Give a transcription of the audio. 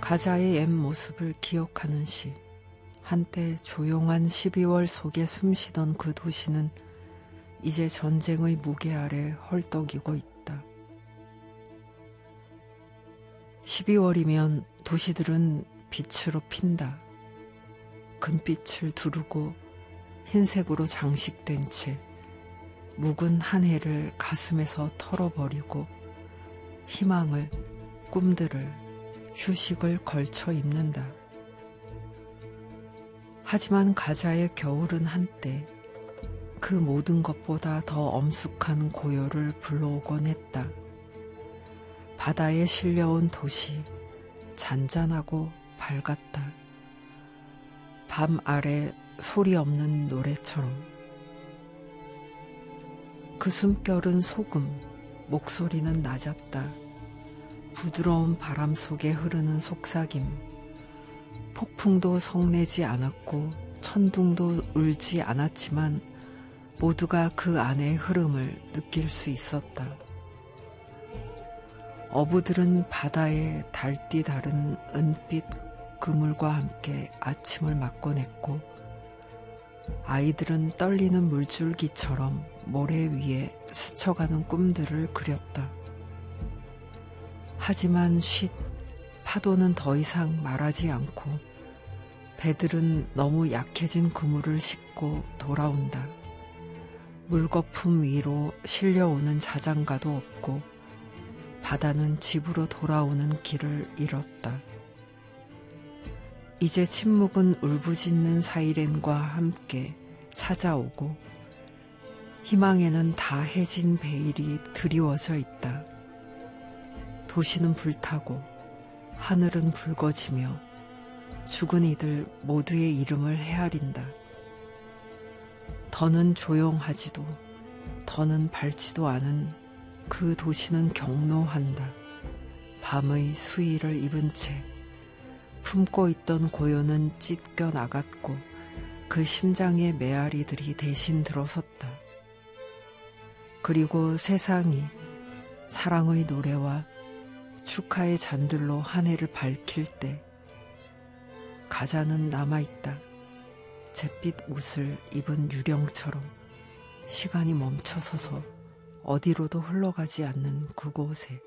가자의 옛 모습을 기억하는 시. 한때 조용한 12월 속에 숨쉬던 그 도시는 이제 전쟁의 무게 아래 헐떡이고 있다. 12월이면 도시들은 빛으로 핀다. 금빛을 두르고 흰색으로 장식된 채 묵은 한 해를 가슴에서 털어버리고 희망을, 꿈들을, 휴식을 걸쳐 입는다. 하지만 가자의 겨울은 한때 그 모든 것보다 더 엄숙한 고요를 불러오곤 했다. 바다에 실려온 도시, 잔잔하고 밝았다. 밤 아래 소리 없는 노래처럼. 그 숨결은 소금, 목소리는 낮았다. 부드러운 바람 속에 흐르는 속삭임. 폭풍도 성내지 않았고 천둥도 울지 않았지만 모두가 그 안의 흐름을 느낄 수 있었다. 어부들은 바다의 달띠 다른 은빛 그물과 함께 아침을 맞곤 했고 아이들은 떨리는 물줄기처럼 모래 위에 스쳐가는 꿈들을 그렸다. 하지만 파도는 더 이상 말하지 않고 배들은 너무 약해진 그물을 싣고 돌아온다. 물거품 위로 실려오는 자장가도 없고 바다는 집으로 돌아오는 길을 잃었다. 이제 침묵은 울부짖는 사이렌과 함께 찾아오고 희망에는 다 해진 베일이 드리워져 있다. 도시는 불타고 하늘은 붉어지며 죽은 이들 모두의 이름을 헤아린다. 더는 조용하지도 더는 밝지도 않은 그 도시는 경노한다. 밤의 수의를 입은 채 품고 있던 고요는 찢겨 나갔고 그 심장의 메아리들이 대신 들어섰다. 그리고 세상이 사랑의 노래와 축하의 잔들로 한 해를 밝힐 때 가자는 남아있다. 잿빛 옷을 입은 유령처럼 시간이 멈춰서서 어디로도 흘러가지 않는 그곳에.